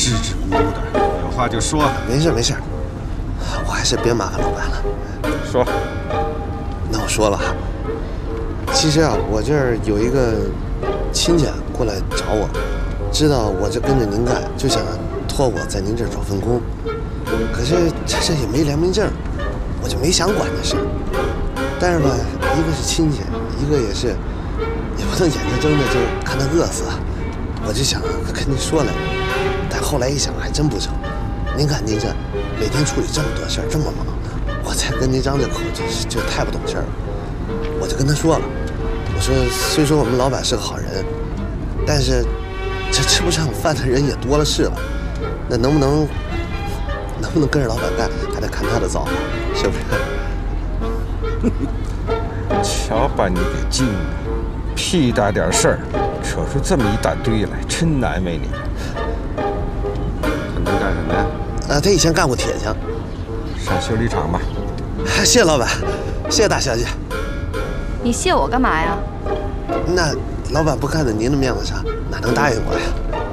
支支吾吾的，有话就说。 没事没事，我还是别麻烦老板了。 说。 那我说了哈，其实啊，我这儿有一个亲戚过来找我，知道我这跟着您干，就想托我在您这儿找份工。可是这也没良民证，我就没想管这事儿。但是吧，一个是亲戚，一个也不能眼睁睁的就看他饿死，我就想跟您说来，但后来一想还真不成。您看您这每天处理这么多事儿，这么忙，我再跟您张这口就太不懂事儿了。我就跟他说了，我说虽说我们老板是个好人，但是这吃不上饭的人也多了是了，那能不能跟着老板干，还得看他的造化，是不是？ 瞧把你给惊的，屁大点事儿，扯出这么一大堆来，真难为你。他能干什么呀？ 他以前干过铁匠。 上修理厂吧。 谢谢老板，谢谢大小姐。 你谢我干嘛呀？ 那老板不看在您的面子上，哪能答应我呀？